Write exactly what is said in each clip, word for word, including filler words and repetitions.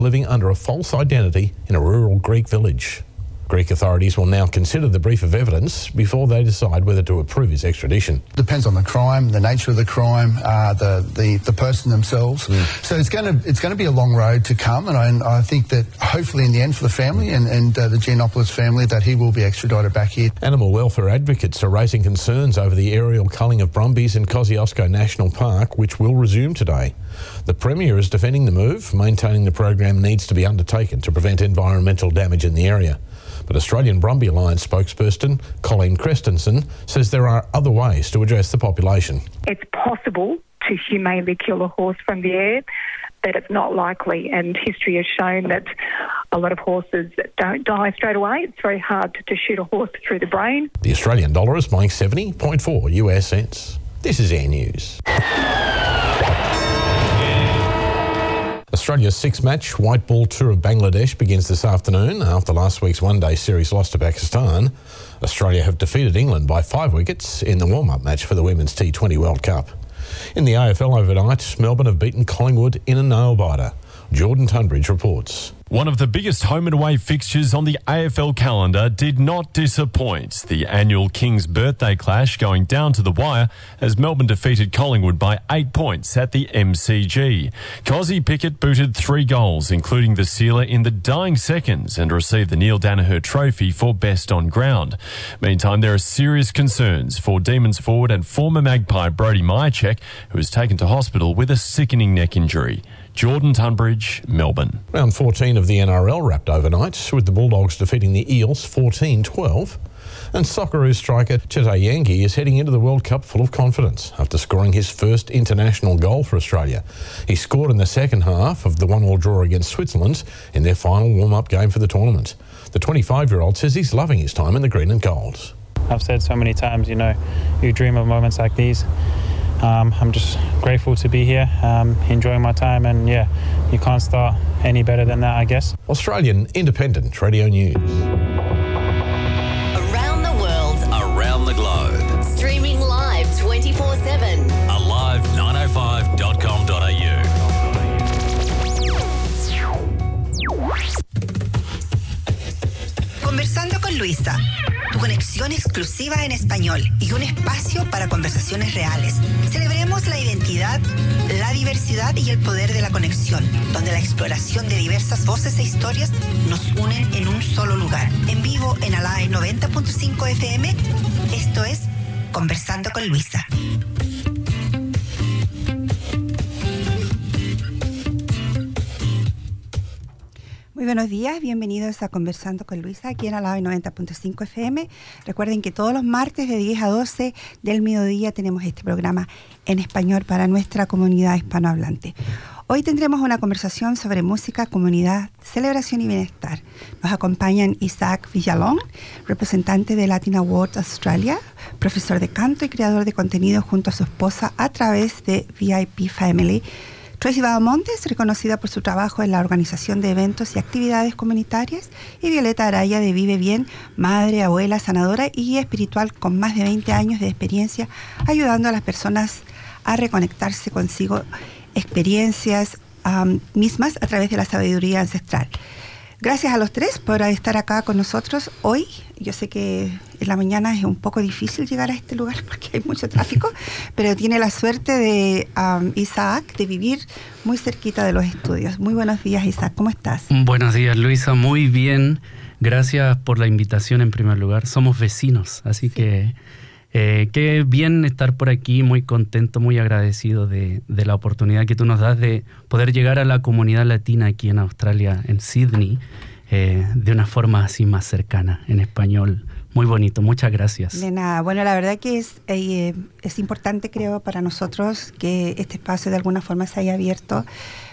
living under a false identity in a rural Greek village. Greek authorities will now consider the brief of evidence before they decide whether to approve his extradition. Depends on the crime, the nature of the crime, uh, the, the the person themselves. Mm. So it's going to it's going to be a long road to come, and I, and I think that hopefully in the end for the family and, and uh, the Giannopoulos family that he will be extradited back here. Animal welfare advocates are raising concerns over the aerial culling of brumbies in Kosciuszko National Park, which will resume today. The Premier is defending the move, maintaining the program needs to be undertaken to prevent environmental damage in the area. But Australian Brumby Alliance spokesperson Colleen Christensen says there are other ways to address the population. It's possible to humanely kill a horse from the air, but it's not likely, and history has shown that a lot of horses don't die straight away. It's very hard to, to shoot a horse through the brain. The Australian dollar is buying seventy point four U S cents. This is Air News. Australia's six-match white ball tour of Bangladesh begins this afternoon. After last week's one-day series loss to Pakistan, Australia have defeated England by five wickets in the warm-up match for the Women's T twenty World Cup. In the A F L overnight, Melbourne have beaten Collingwood in a nail-biter. Jordan Tunbridge reports. One of the biggest home and away fixtures on the A F L calendar did not disappoint. The annual King's birthday clash going down to the wire as Melbourne defeated Collingwood by eight points at the M C G. Cozzy Pickett booted three goals, including the sealer in the dying seconds, and received the Neil Danaher Trophy for best on ground. Meantime, there are serious concerns for Demons forward and former Magpie Brodie Myercheck, who was taken to hospital with a sickening neck injury. Jordan Tunbridge, Melbourne. Round fourteen of the N R L wrapped overnight, with the Bulldogs defeating the Eels fourteen twelve. And Socceroos striker Chetay Yankee is heading into the World Cup full of confidence after scoring his first international goal for Australia. He scored in the second half of the one-all draw against Switzerland in their final warm-up game for the tournament. The twenty-five-year-old says he's loving his time in the green and gold. I've said so many times, you know, you dream of moments like these. Um, I'm just grateful to be here, um, enjoying my time, and yeah, you can't start any better than that, I guess. Australian Independent Radio News. Around the world, around the globe. Streaming live twenty-four seven. Alive nine oh five dot com dot a u. Conversando con Luisa. Tu conexión exclusiva en español y un espacio para conversaciones reales. Celebremos la identidad, la diversidad y el poder de la conexión, donde la exploración de diversas voces e historias nos unen en un solo lugar. En vivo en Alive noventa punto cinco F M, esto es Conversando con Luisa. Muy buenos días, bienvenidos a Conversando con Luisa aquí en Alive noventa punto cinco F M. Recuerden que todos los martes de diez a doce del mediodía tenemos este programa en español para nuestra comunidad hispanohablante. Hoy tendremos una conversación sobre música, comunidad, celebración y bienestar. Nos acompañan Isaac Villalón, representante de Latin Awards Australia, profesor de canto y creador de contenido junto a su esposa a través de V I P Family. Tracy Valmontes, reconocida por su trabajo en la organización de eventos y actividades comunitarias, y Violeta Araya de Vive Bien, madre, abuela, sanadora y guía espiritual con más de veinte años de experiencia, ayudando a las personas a reconectarse consigo experiencias um, mismas a través de la sabiduría ancestral. Gracias a los tres por estar acá con nosotros hoy. Yo sé que en la mañana es un poco difícil llegar a este lugar porque hay mucho tráfico, pero tiene la suerte de um, Isaac de vivir muy cerquita de los estudios. Muy buenos días, Isaac, ¿cómo estás? Buenos días, Luisa, muy bien. Gracias por la invitación en primer lugar. Somos vecinos, así sí. que eh, qué bien estar por aquí, muy contento, muy agradecido de, de la oportunidad que tú nos das de poder llegar a la comunidad latina aquí en Australia, en Sydney, eh, de una forma así más cercana, en español. Muy bonito, muchas gracias. De nada, bueno, la verdad que es, eh, es importante, creo, para nosotros que este espacio de alguna forma se haya abierto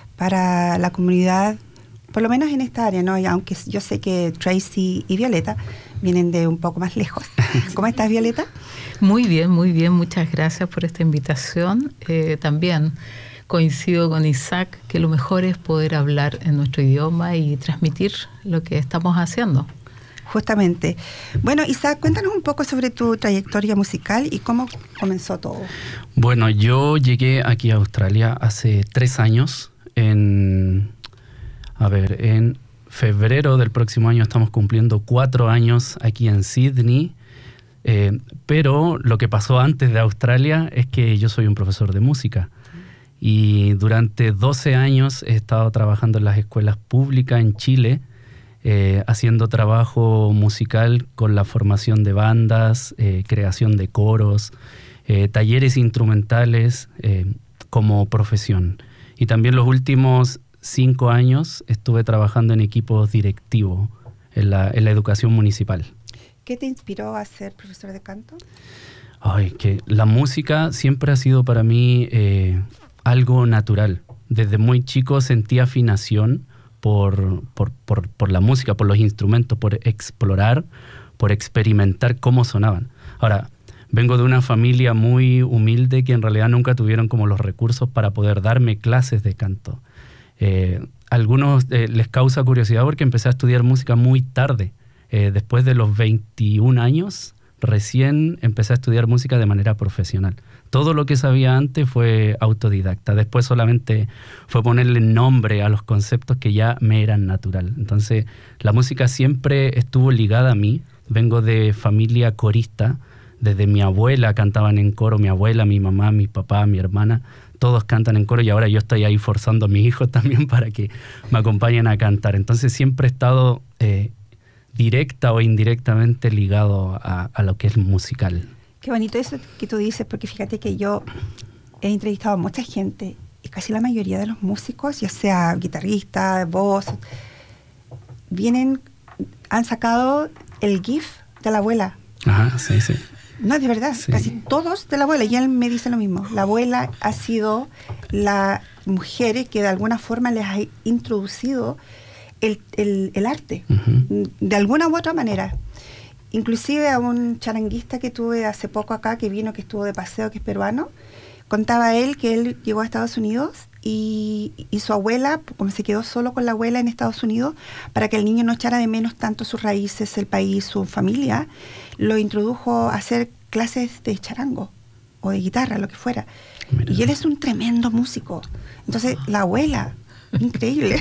para la comunidad, por lo menos en esta área, ¿no? Y aunque yo sé que Tracy y Violeta vienen de un poco más lejos. ¿Cómo estás, Violeta? Muy bien, muy bien, muchas gracias por esta invitación. Eh, también coincido con Isaac que lo mejor es poder hablar en nuestro idioma y transmitir lo que estamos haciendo. Justamente. Bueno, Isaac, cuéntanos un poco sobre tu trayectoria musical y cómo comenzó todo. Bueno, yo llegué aquí a Australia hace tres años. En, A ver, en febrero del próximo año estamos cumpliendo cuatro años aquí en Sydney, eh, pero lo que pasó antes de Australia es que yo soy un profesor de música y durante doce años he estado trabajando en las escuelas públicas en Chile, eh, haciendo trabajo musical con la formación de bandas, eh, creación de coros, eh, talleres instrumentales eh, como profesión. Y también los últimos cinco años estuve trabajando en equipos directivos en la, en la educación municipal. ¿Qué te inspiró a ser profesor de canto? Ay, que la música siempre ha sido para mí eh, algo natural. Desde muy chico sentí afinación por, por, por, por la música, por los instrumentos, por explorar, por experimentar cómo sonaban. Ahora, vengo de una familia muy humilde que en realidad nunca tuvieron como los recursos para poder darme clases de canto. Eh, algunos eh, les causa curiosidad porque empecé a estudiar música muy tarde. Eh, después de los veintiún años, recién empecé a estudiar música de manera profesional. Todo lo que sabía antes fue autodidacta. Después solamente fue ponerle nombre a los conceptos que ya me eran natural. Entonces, la música siempre estuvo ligada a mí. Vengo de familia corista. Desde mi abuela cantaban en coro, mi abuela, mi mamá, mi papá, mi hermana. Todos cantan en coro y ahora yo estoy ahí forzando a mis hijos también para que me acompañen a cantar. Entonces siempre he estado eh, directa o indirectamente ligado a, a lo que es musical. Qué bonito eso que tú dices, porque fíjate que yo he entrevistado a mucha gente y casi la mayoría de los músicos, ya sea guitarrista, voz, vienen, han sacado el GIF de la abuela. Ajá, sí, sí. No, de verdad, sí. Casi todos de la abuela. Y él me dice lo mismo. La abuela ha sido la mujer que de alguna forma les ha introducido el, el, el arte, uh-huh. de alguna u otra manera. Inclusive a un charanguista que tuve hace poco acá, que vino, que estuvo de paseo, que es peruano, contaba él que él llegó a Estados Unidos y, y su abuela, como se quedó solo con la abuela en Estados Unidos, para que el niño no echara de menos tanto sus raíces, el país, su familia, lo introdujo a hacer clases de charango o de guitarra, lo que fuera. Mira. Y él es un tremendo músico. Entonces, la abuela, increíble.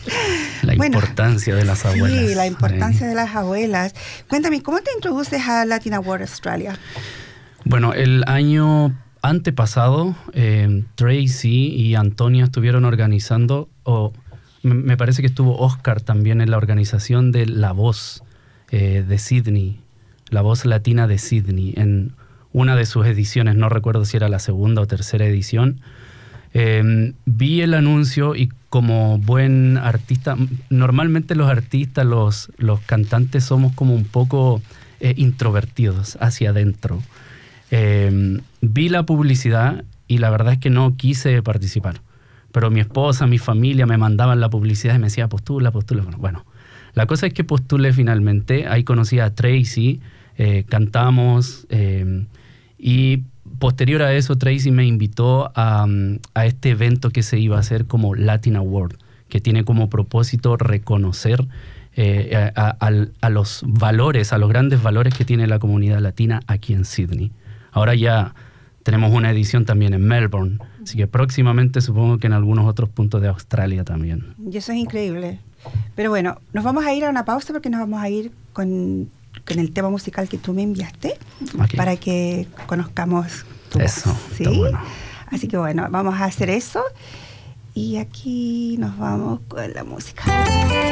La bueno, importancia de las abuelas. Sí, la importancia de las abuelas. Cuéntame, ¿cómo te introduces a Latin Award Australia? Bueno, el año antepasado, eh, Tracy y Antonia estuvieron organizando, o me, me parece que estuvo Oscar también en la organización de La Voz eh, de Sydney, La Voz Latina de Sydney, en una de sus ediciones, no recuerdo si era la segunda o tercera edición. Eh, vi el anuncio y como buen artista, normalmente los artistas, los, los cantantes somos como un poco eh, introvertidos hacia adentro. Eh, vi la publicidad y la verdad es que no quise participar. Pero mi esposa, mi familia me mandaban la publicidad y me decía, postula, postula. Bueno, la cosa es que postulé finalmente. Ahí conocí a Tracy, eh, cantamos eh, y posterior a eso Tracy me invitó a, a este evento que se iba a hacer como Latin Award, que tiene como propósito reconocer eh, a, a, a los valores, a los grandes valores que tiene la comunidad latina aquí en Sydney. Ahora ya tenemos una edición también en Melbourne, así que próximamente supongo que en algunos otros puntos de Australia también. Y eso es increíble. Pero bueno, nos vamos a ir a una pausa porque nos vamos a ir con, con el tema musical que tú me enviaste, okay, para que conozcamos tu eso, voz, ¿sí? Está bueno. Así que bueno, vamos a hacer eso y aquí nos vamos con la música.